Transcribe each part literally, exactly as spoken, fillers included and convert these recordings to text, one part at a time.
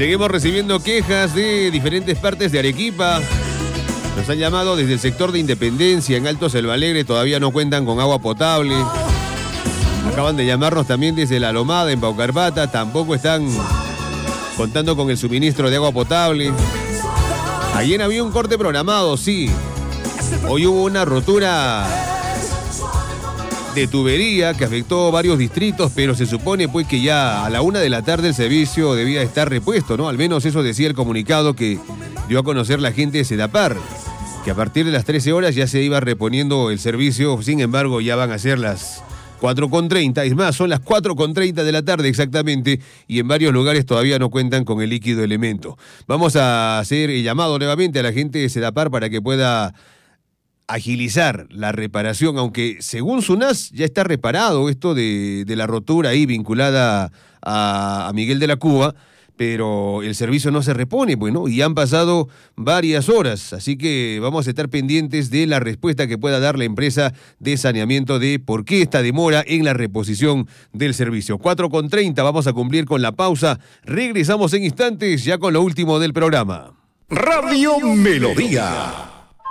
Seguimos recibiendo quejas de diferentes partes de Arequipa. Nos han llamado desde el sector de Independencia, en Alto Selva Alegre, todavía no cuentan con agua potable. Acaban de llamarnos también desde La Lomada, en Paucarpata, tampoco están contando con el suministro de agua potable. Ayer había un corte programado, sí. Hoy hubo una rotura de tubería que afectó varios distritos, pero se supone pues que ya a la una de la tarde el servicio debía estar repuesto, ¿no? Al menos eso decía el comunicado que dio a conocer la gente de Sedapar, que a partir de las trece horas ya se iba reponiendo el servicio. Sin embargo, ya van a ser las cuatro con treinta, es más, son las cuatro con treinta de la tarde exactamente, y en varios lugares todavía no cuentan con el líquido elemento. Vamos a hacer el llamado nuevamente a la gente de Sedapar para que pueda agilizar la reparación, aunque según SUNAS ya está reparado esto de, de la rotura ahí vinculada a, a Miguel de la Cuba, pero el servicio no se repone, bueno, y han pasado varias horas, así que vamos a estar pendientes de la respuesta que pueda dar la empresa de saneamiento de por qué esta demora en la reposición del servicio. cuatro con treinta, vamos a cumplir con la pausa, regresamos en instantes ya con lo último del programa. Radio Melodía.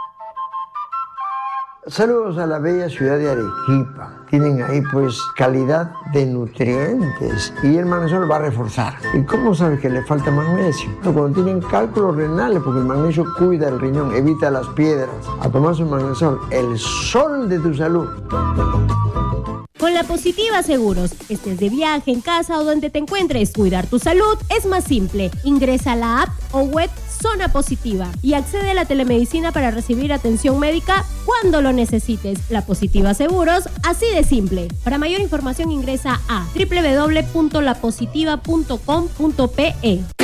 Saludos a la bella ciudad de Arequipa. Tienen ahí pues calidad de nutrientes y el magnesio va a reforzar. ¿Y cómo sabes que le falta magnesio? Cuando tienen cálculos renales, porque el magnesio cuida el riñón, evita las piedras. A tomar su magnesio, el sol de tu salud. Con La Positiva Seguros, estés de viaje, en casa o donde te encuentres, cuidar tu salud es más simple. Ingresa a la app o web Zona Positiva y accede a la telemedicina para recibir atención médica cuando lo necesites. La Positiva Seguros, así de simple. Para mayor información ingresa a doble u doble u doble u punto la positiva punto com punto pe.